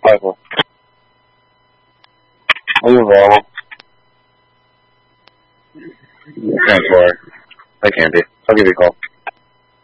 Michael. Are you available? Can't work. I can't be. I'll give you a call.